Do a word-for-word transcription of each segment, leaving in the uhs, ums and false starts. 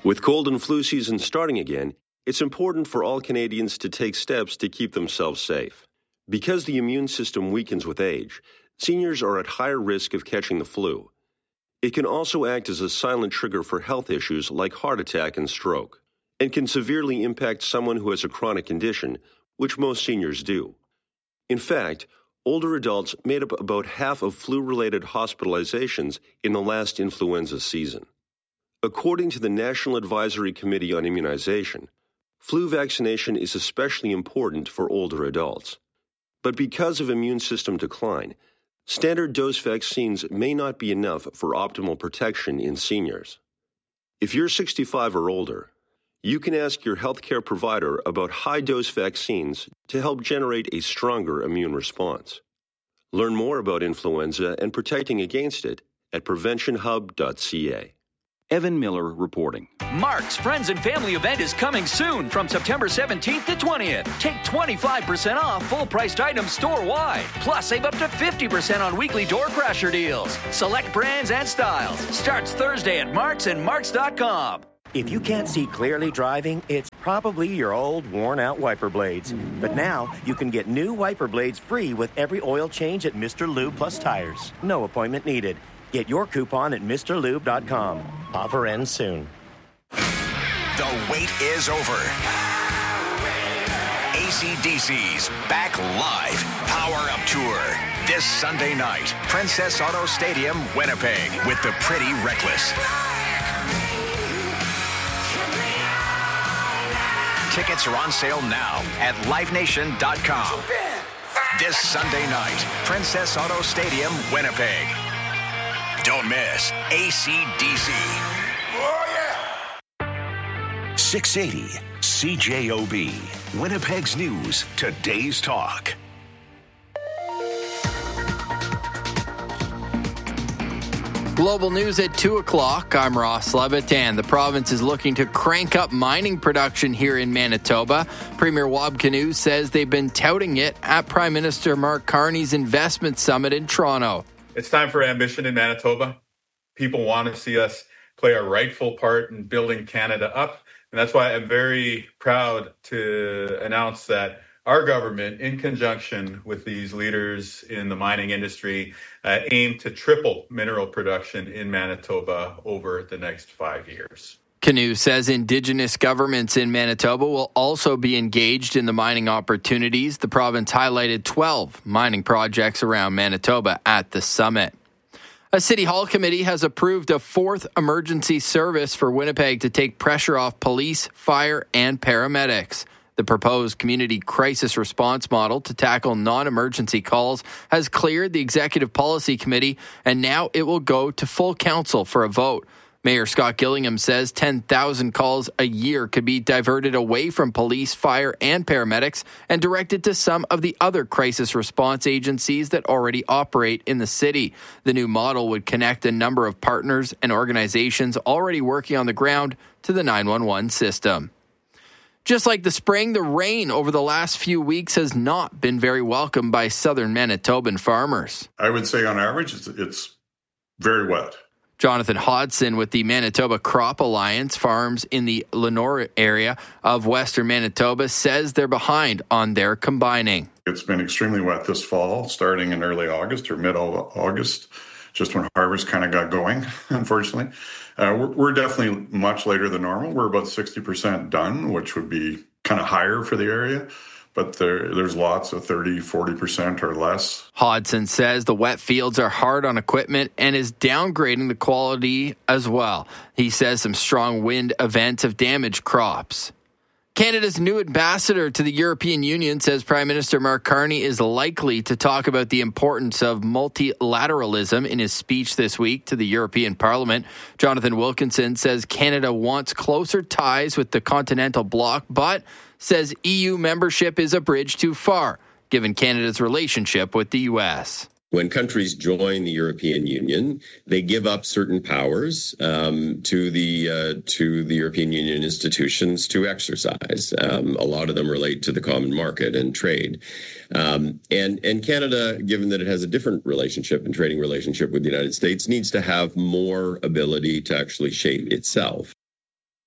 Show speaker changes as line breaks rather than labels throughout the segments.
With cold and flu season starting again, it's important for all Canadians to take steps to keep themselves safe. Because the immune system weakens with age, seniors are at higher risk of catching the flu. It can also act as a silent trigger for health issues like heart attack and stroke, and can severely impact someone who has a chronic condition, which most seniors do. In fact, older adults made up about half of flu-related hospitalizations in the last influenza season. According to the National Advisory Committee on Immunization, flu vaccination is especially important for older adults. But because of immune system decline, standard dose vaccines may not be enough for optimal protection in seniors. If you're sixty-five or older, you can ask your healthcare provider about high-dose vaccines to help generate a stronger immune response. Learn more about influenza and protecting against it at prevention hub dot c a.
Evan Miller reporting.
Mark's Friends and Family event is coming soon from September seventeenth to twentieth. Take twenty-five percent off full-priced items store-wide. Plus, save up to fifty percent on weekly door crasher deals. Select brands and styles. Starts Thursday at Mark's and marks dot com.
If you can't see clearly driving, it's probably your old, worn-out wiper blades. But now, you can get new wiper blades free with every oil change at Mister Lube Plus Tires. No appointment needed. Get your coupon at Mr Lube dot com. Offer ends soon.
The wait is over. A C D C's Back Live Power Up Tour. This Sunday night, Princess Auto Stadium, Winnipeg, with the Pretty Reckless. Tickets are on sale now at live nation dot com. This Sunday night, Princess Auto Stadium, Winnipeg. Don't miss A C D C. Oh, yeah! six eighty C J O B. Winnipeg's News. Today's Talk.
Global news at two o'clock. I'm Ross Levitt, and the province is looking to crank up mining production here in Manitoba. Premier Wab Kinew says they've been touting it at Prime Minister Mark Carney's investment summit in Toronto.
It's time for ambition in Manitoba. People want to see us play our rightful part in building Canada up. And that's why I'm very proud to announce that our government, in conjunction with these leaders in the mining industry, uh, aim to triple mineral production in Manitoba over the next five years.
Kinew says Indigenous governments in Manitoba will also be engaged in the mining opportunities. The province highlighted twelve mining projects around Manitoba at the summit. A City Hall committee has approved a fourth emergency service for Winnipeg to take pressure off police, fire, and paramedics. The proposed community crisis response model to tackle non-emergency calls has cleared the Executive Policy Committee, and now it will go to full council for a vote. Mayor Scott Gillingham says ten thousand calls a year could be diverted away from police, fire, and paramedics and directed to some of the other crisis response agencies that already operate in the city. The new model would connect a number of partners and organizations already working on the ground to the nine one one system. Just like the spring, the rain over the last few weeks has not been very welcomed by southern Manitoban farmers.
I would say on average, it's, it's very wet.
Jonathan Hodson with the Manitoba Crop Alliance farms in the Lenore area of western Manitoba says they're behind on their combining.
It's been extremely wet this fall, starting in early August or mid-August, just when harvest kind of got going, unfortunately. Uh, we're, we're definitely much later than normal. We're about sixty percent done, which would be kind of higher for the area. But there, there's lots of thirty, forty percent or less.
Hodson says the wet fields are hard on equipment and is downgrading the quality as well. He says some strong wind events have damaged crops. Canada's new ambassador to the European Union says Prime Minister Mark Carney is likely to talk about the importance of multilateralism in his speech this week to the European Parliament. Jonathan Wilkinson says Canada wants closer ties with the continental bloc, but says E U membership is a bridge too far, given Canada's relationship with the U S.
When countries join the European Union, they give up certain powers um, to the uh, to the European Union institutions to exercise. Um, a lot of them relate to the common market and trade. Um, and, and Canada, given that it has a different relationship and trading relationship with the United States, needs to have more ability to actually shape itself.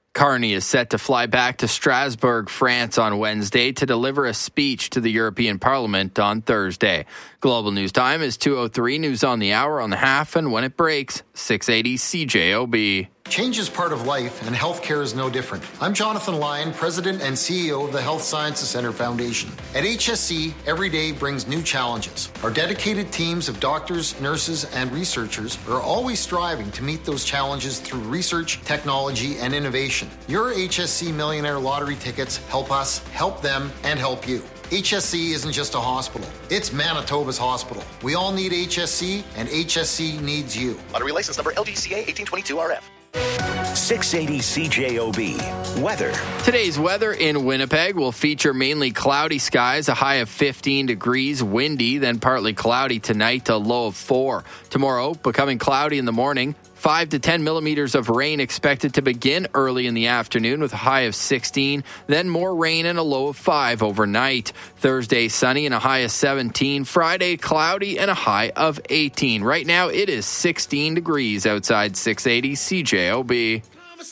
Carney is set to fly back to Strasbourg, France on Wednesday to deliver a speech to the European Parliament on Thursday. Global News Time is two oh three, news on the hour, on the half, and when it breaks, six eighty C J O B.
Change is part of life, and healthcare is no different. I'm Jonathan Lyon, President and C E O of the Health Sciences Centre Foundation. At H S C, every day brings new challenges. Our dedicated teams of doctors, nurses, and researchers are always striving to meet those challenges through research, technology, and innovation. Your H S C Millionaire Lottery tickets help us, help them, and help you. H S C isn't just a hospital. It's Manitoba's hospital. We all need H S C, and H S C needs you.
Lottery license number L G C A eighteen twenty-two R F.
six eighty C J O B. Weather.
Today's weather in Winnipeg will feature mainly cloudy skies, a high of fifteen degrees, windy, then partly cloudy tonight, a low of four. Tomorrow, becoming cloudy in the morning, five to ten millimeters of rain expected to begin early in the afternoon with a high of sixteen, then more rain and a low of five overnight. Thursday, sunny and a high of seventeen. Friday, cloudy and a high of eighteen. Right now, it is sixteen degrees outside six eighty C J O B.